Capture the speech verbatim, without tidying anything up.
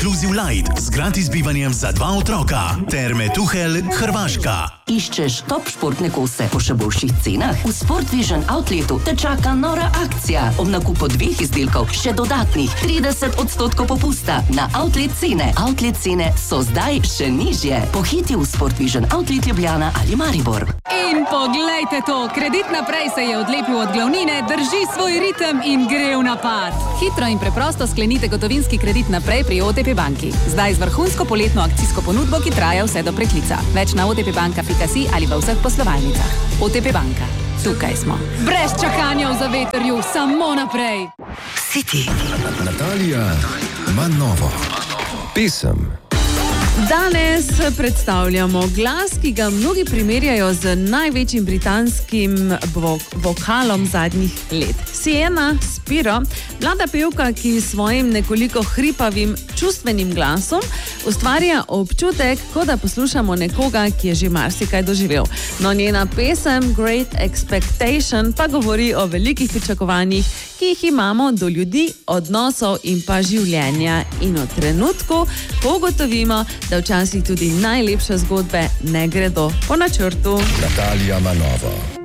Inclusive Light z gratis bivanjem za dva otroka. Terme Tuhelj, Hrvaška. Iščeš top športne kose po še boljših cenah? V Sportvision Outletu te čaka nora akcija. Ob nakupu dveh izdelkov še dodatnih trideset odstotkov popusta na outlet cene. Outlet cene so zdaj še nižje. Pohiti v Sportvision Outlet Ljubljana ali Maribor. In poglejte to, Kredit naprej se je odlepil od glavnine, drži svoj ritem in gre v napad. Hitro in preprosto sklenite gotovinski kredit naprej pri O T P banki. Zdaj z vrhunsko poletno akcijsko ponudbo, ki traja vse do preklica. Več na otpbanka pika si ali v vseh poslovalnicah. O T P banka. Tukaj smo. Brez čakanja v zavetrju, samo naprej. City. Natalija Manova. Pesem. Danes predstavljamo glas, ki ga mnogi primerjajo z največjim britanskim vo vokalom zadnjih let. Sienna Spiro, mlada pevka, ki s svojim nekoliko hripavim čustvenim glasom ustvarja občutek, kot da poslušamo nekoga, ki je že marsikaj doživel. No, njena pesem Great Expectation pa govori o velikih pričakovanjih, ki jih imamo do ljudi, odnosov in pa življenja. In o trenutku, ko ugotovimo, da včasih tudi najlepše zgodbe ne gredo po načrtu. Natalija Manova.